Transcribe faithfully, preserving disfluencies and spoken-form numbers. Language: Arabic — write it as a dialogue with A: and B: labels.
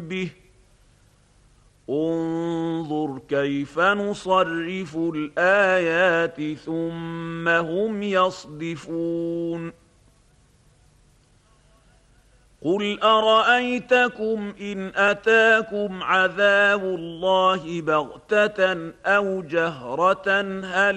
A: به انظر كيف نصرف الآيات ثم هم يصدفون قل أرأيتكم إن أتاكم عذاب الله بغتة أو جهرة هل